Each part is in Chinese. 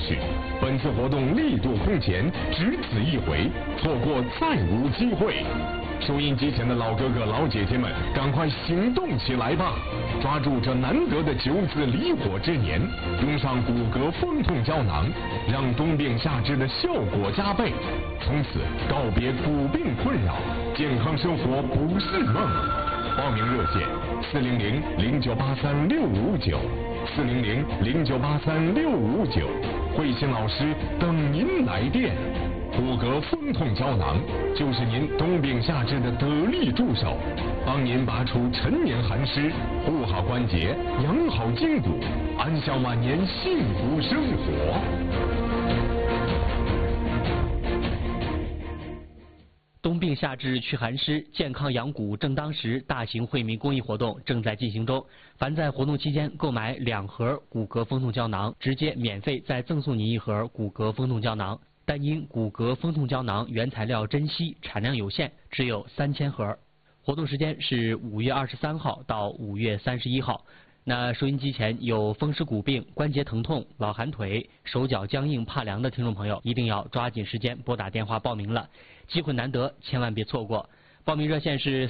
示，本次活动力度空前，只此一回，错过再无机会。收音机前的老哥哥老姐姐们，赶快行动起来吧！抓住这难得的9子离火之年，用上骨骼风痛胶囊，让冬病夏治的效果加倍。从此告别骨病困扰，健康生活不是梦。报名热线：400-0983-6559，400-0983-6559，慧心老师等您来电。骨骼风痛胶囊就是您冬病夏治的得力助手，帮您拔除陈年寒湿，护好关节，养好筋骨，安享晚年幸福生活。 冬病夏治祛寒湿，健康养骨正当时大型惠民公益活动正在进行中。凡在活动期间购买2盒骨骼风痛胶囊，直接免费再赠送您1盒骨骼风痛胶囊。但因骨骼风痛胶囊原材料珍稀，产量有限，只有3000盒。活动时间是5月23号到5月31号。那收音机前有风湿骨病、关节疼痛、老寒腿、手脚僵硬怕凉的听众朋友，一定要抓紧时间拨打电话报名了，机会难得，千万别错过。报名热线是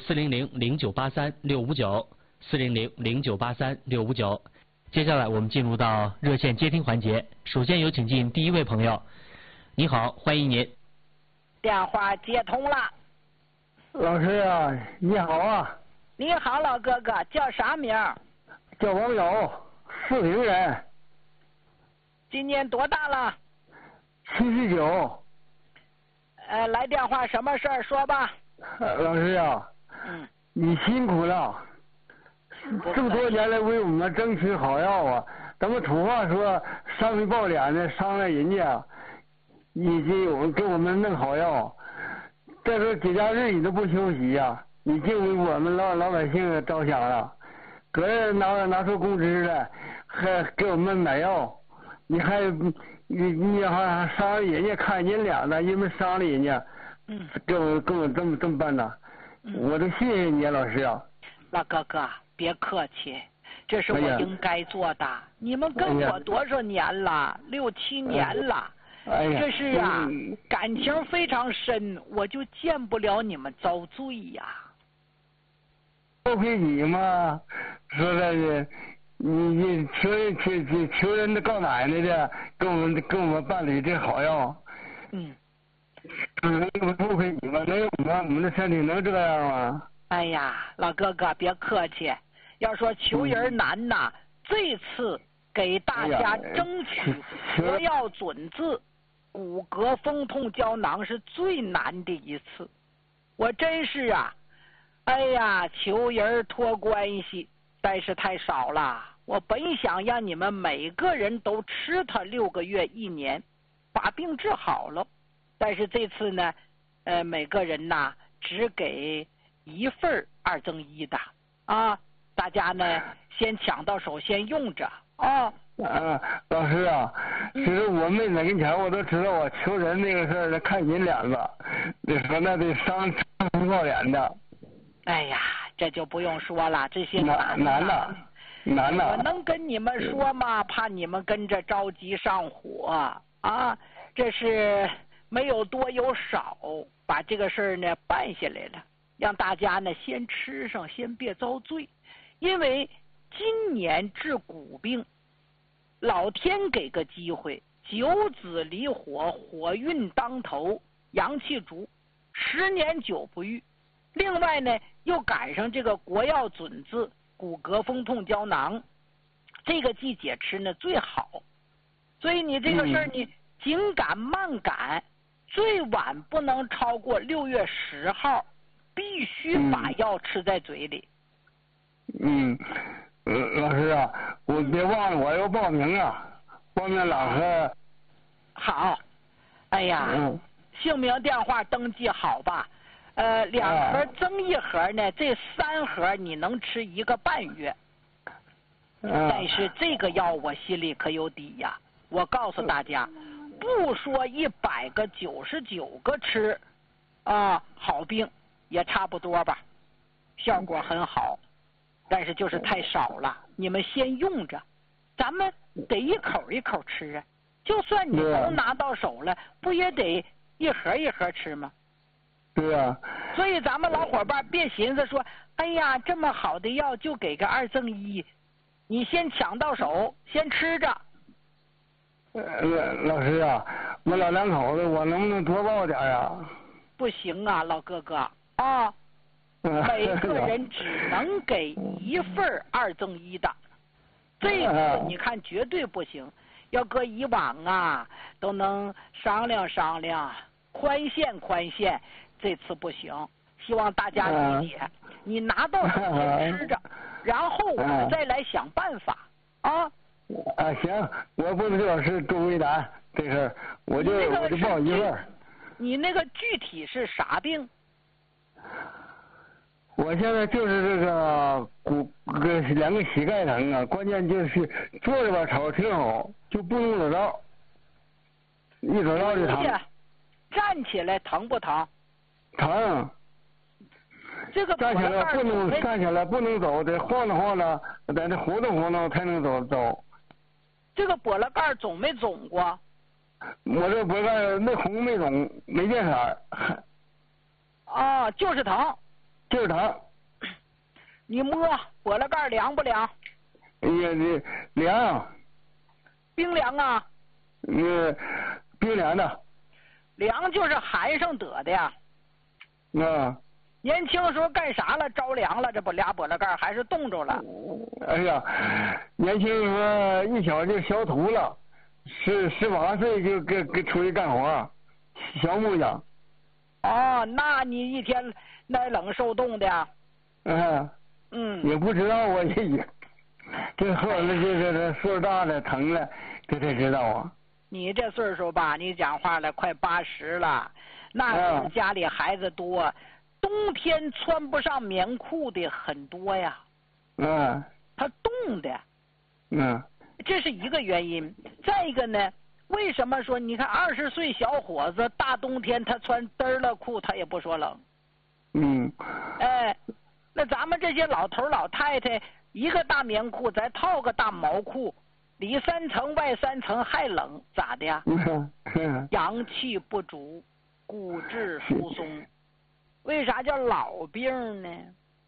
400-0983-659，400-0983-659。接下来我们进入到热线接听环节，首先有请进第一位朋友。你好，欢迎您。 电话接通了。 老师啊，你好啊。 你好，老哥哥，叫啥名？ 叫王瑶，40人。 今年多大了 ？79。 来电话什么事儿说吧。 老师啊，你辛苦了，这么多年来为我们争取好药啊。咱们土话说，上皮抱脸的伤了人家。你给我们弄好药，再说节假日你都不休息呀，你就为我们老百姓着想了，个人拿出工资来，还给我们买药，你还伤了人家看人脸了，因为伤了人家，跟我这么办呢，我都谢谢你老师啊。 老哥哥别客气，这是我应该做的。你们跟我多少年了？6、7年了。这是啊，感情非常深，我就见不了你们遭罪呀。 多亏你嘛，说的是，你求人的告奶奶的，跟我们办理这好药。多亏你嘛，能有我们的身体能这样吗？ 哎呀，老哥哥别客气，要说求人难呐，这次给大家争取活药准字。骨骼风痛胶囊是最难的一次，我真是啊，哎呀，求人托关系，但是太少了。我本想让你们每个人都吃它6个月1年，把病治好了，但是这次呢，每个人呐只给1份2赠1的啊，大家呢先抢到手，先用着啊。 老师啊，其实我妹子跟前我都知道，我求人那个事儿看人脸子，你说那得伤皮抱脸的。 哎呀，这就不用说了，这些难的。 我能跟你们说吗？怕你们跟着着急上火啊！这是没有多有少，把这个事儿呢办下来了，让大家呢先吃上，先别遭罪，因为今年治骨病。老天给个机会，9子离火，火运当头，阳气足，10年久不愈。另外呢，又赶上这个国药准字骨骼风痛胶囊，这个季节吃呢最好。所以你这个事儿你紧赶慢赶，最晚不能超过6月10号，必须把药吃在嘴里。 老师啊，我别忘了我要报名啊，报名2盒。 好，哎呀，姓名电话登记好吧？2盒增1盒呢，这3盒你能吃1个半月。但是这个药我心里可有底呀，我告诉大家，不说100个99个吃，好病也差不多吧，效果很好。但是就是太少了，你们先用着，咱们得一口一口吃啊。 就算你都拿到手了，不也得一盒一盒吃吗？ 对呀。 所以咱们老伙伴别寻思说，哎呀，这么好的药就给个2赠1，你先抢到手，先吃着。 老师啊，我老两口子，我能不能多报点啊？ 不行啊，老哥哥啊，每个人只能给1份2赠1的，这个你看绝对不行。要搁以往啊，都能商量商量，宽限，这次不行。希望大家理解，你拿到手先吃着，然后我再来想办法啊。 行，我不知道是多为难这事儿，我就报1份。 你那个具体是啥病？ 我现在就是这个2个膝盖疼啊，关键就是坐着吧瞅挺好，就不能走道，一走道就疼。 站起来疼不疼？ 疼。 这个站起来不能走，得晃荡晃荡，在那活动才能走。 这个脖子盖肿没肿过？ 我这脖子盖没红没肿，没变色。 哦，就是疼。 就是疼。 你摸脖子盖凉不凉？ 凉。 冰凉啊？ 冰凉的。 凉就是寒上得的呀。年轻时候干啥了？着凉了，这不俩脖子盖还是冻着了。 哎呀，年轻时候一小就小土了，18岁就给出去干活，小木匠。 哦，那你一天耐冷受冻的。也不知道我这后来这岁数大了疼了，这才知道啊。 你这岁数吧，你讲话了快80了，那时候家里孩子多。冬天穿不上棉裤的很多呀，他冻的，这是一个原因。再一个呢，为什么说你看20岁小伙子大冬天他穿嘚了裤他也不说冷？那咱们这些老头老太太一个大棉裤再套个大毛裤，里3层外3层还冷，咋的呀？阳气不足，骨质疏松。为啥叫老病呢？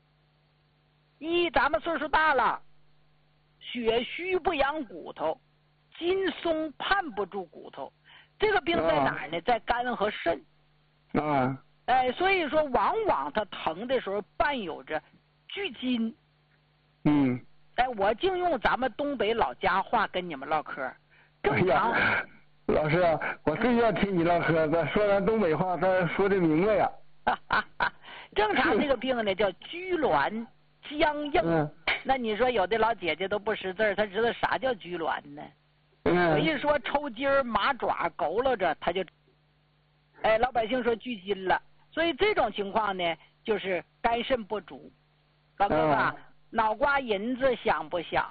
咱们岁数大了，血虚不养骨头，筋松盼不住骨头。这个病在哪儿呢？在肝和肾。所以说往往它疼的时候伴有着聚筋。我净用咱们东北老家话跟你们唠嗑。正常。 老师啊，我最愿听你唠嗑，说咱东北话，咱说的明白呀。 正常这个病呢叫拘挛僵硬。那你说有的老姐姐都不识字，她知道啥叫拘挛呢？我一说抽筋儿麻爪佝偻着，她就老百姓说聚筋了。所以这种情况呢就是肝肾不足。老哥哥，脑瓜银子想不想？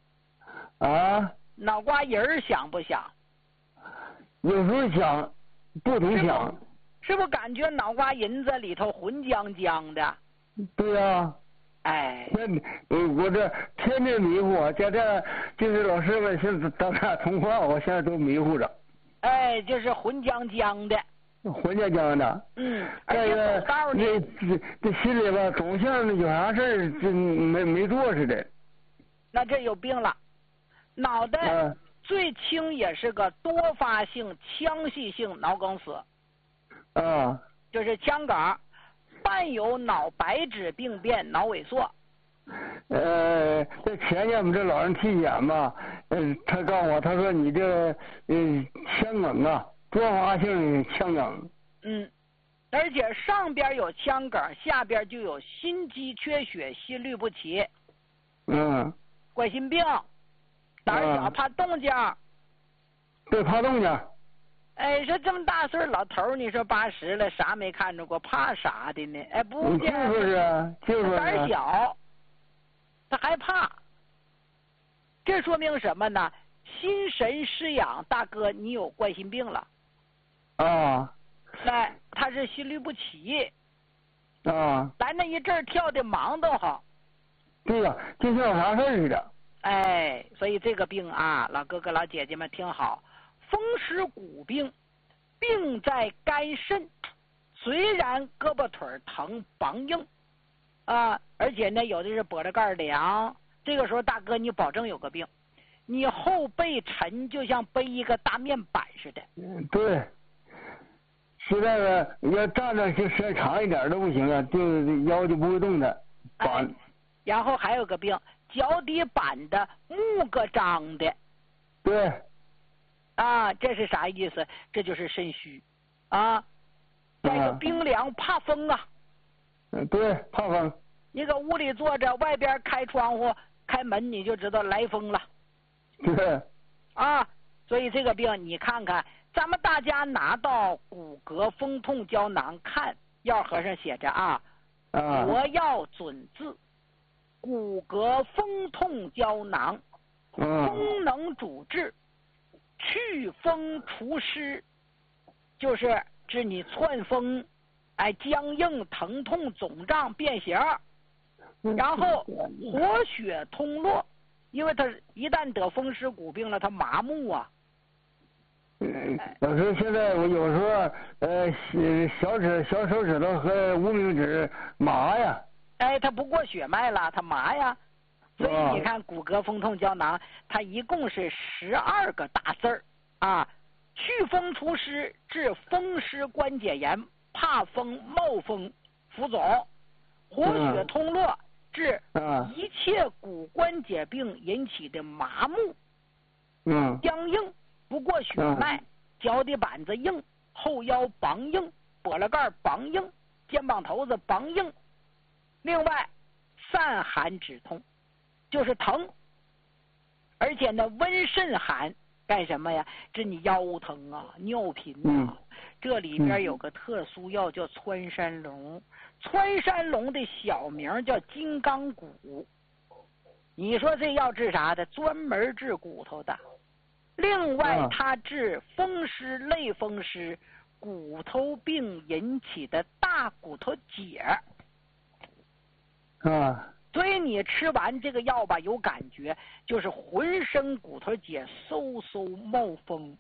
脑瓜仁儿想不想？ 有时候想，不总想。 是不是感觉脑瓜银子里头浑浆浆的？ 对呀。我这天天迷糊，在这就是老师们现在咱俩通话，我现在都迷糊着。 就是浑浆浆的。 浑浆浆的。 而且走道呢， 这心里吧总像有啥事儿这没做似的。 那这有病了。脑袋最轻也是个多发性腔隙性脑梗死。就是腔梗，伴有脑白质病变、脑萎缩。 这前年我们这老人体检吧，他告诉我，他说你这腔梗啊，多发性腔梗。 而且上边有腔梗，下边就有心肌缺血、心律不齐。冠心病，胆小怕动静。 对，怕动静。 说这么大岁老头你说80了，啥没看着过，怕啥的呢？不见。 就是胆小，他害怕。这说明什么呢？心神失养，大哥，你有冠心病了。他是心律不齐。来那一阵跳的忙得慌。 对呀，就像有啥事似的。 所以这个病啊，老哥哥老姐姐们听好。 风湿骨病，病在肝肾，虽然胳膊腿疼梆硬而且呢有的是脖子盖凉，这个时候大哥你保证有个病，你后背沉，就像背一个大面板似的。 对，现在要站着就时间长一点都不行啊，就腰就不会动的。 然后还有个病，脚底板的木个张的。 对。 这是啥意思？这就是肾虚再个冰凉，怕风啊。 对，怕风。 一个屋里坐着，外边开窗户开门，你就知道来风了。 对。 所以这个病你看看，咱们大家拿到骨骼风痛胶囊看，药盒上写着国药准字，骨骼风痛胶囊，功能主治，祛风除湿，就是治你窜风僵硬疼痛肿胀变形，然后活血通络，因为他一旦得风湿骨病了，他麻木老师，现在我有时候小手指头和无名指麻呀。 它不过血脉了，它麻呀。所以你看骨骼风痛胶囊，它一共是12个大字儿祛风除湿，治风湿关节炎、怕风、冒风、浮肿；活血通络，治一切骨关节病引起的麻木、僵硬。不过血脉，脚底板子硬，后腰梆硬，脖子盖梆硬，肩膀头子梆硬。另外，散寒止痛，就是疼，而且呢温肾寒，干什么呀？治你腰疼尿频这里边有个特殊药叫穿山龙，穿山龙的小名叫金刚骨。你说这药治啥的？专门治骨头的。另外，它治风湿、类风湿、骨头病引起的大骨头结。所以你吃完这个药吧，有感觉，就是浑身骨头结嗖嗖冒风。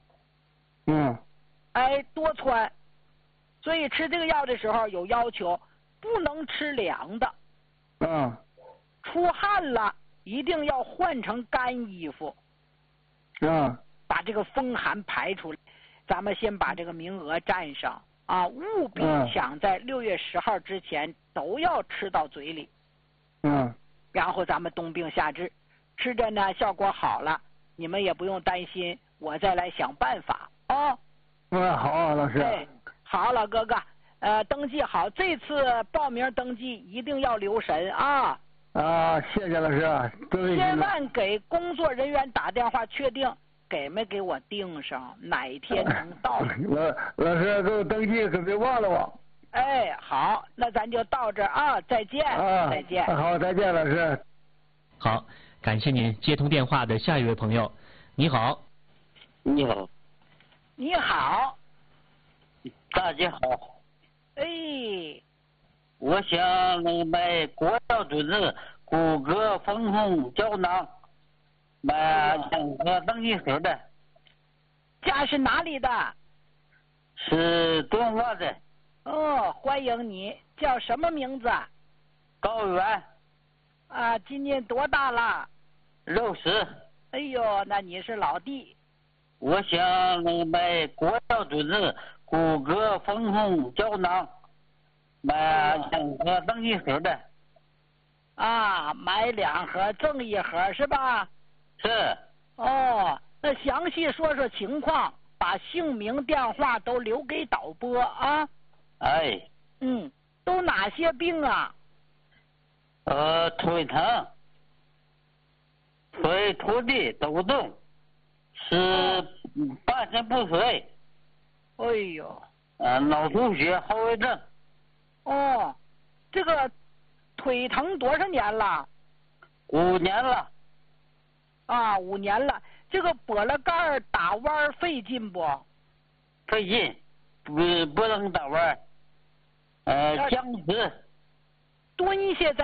多穿。所以吃这个药的时候有要求，不能吃凉的。出汗了，一定要换成干衣服。把这个风寒排出来。咱们先把这个名额占上务必想在6月10号之前都要吃到嘴里。然后咱们冬病夏治，吃着呢效果好了，你们也不用担心，我再来想办法好，老师。 好，老哥哥，登记好，这次报名登记一定要留神谢谢老师。 千万给工作人员打电话确定给没给我定上，哪一天能到。 老师给我登记，可别忘了我。 好，那咱就到这儿再见。再见。 好，再见，老师。 好，感谢您。接通电话的下一位朋友，你好。 你好。 你好。 大家好。我想买国药主治骨骼风痛胶囊，买2个登记盒的。 家是哪里的？ 是敦化的。 欢迎你，叫什么名字？ 高原。 今年多大了 ？60。 哎呦，那你是老弟。 我想买国药主治骨骼风痛胶囊，买2个登记盒的。 买2盒赠1盒是吧？ 是。 那详细说说情况，把姓名电话都留给导播都哪些病腿疼，腿拖地抖动，是半身不遂。脑出血后遗症。 这个腿疼多少年了 ？5年了。 5年了。这个脖子盖打弯费劲不？ 费劲，不能打弯。僵直。 蹲下在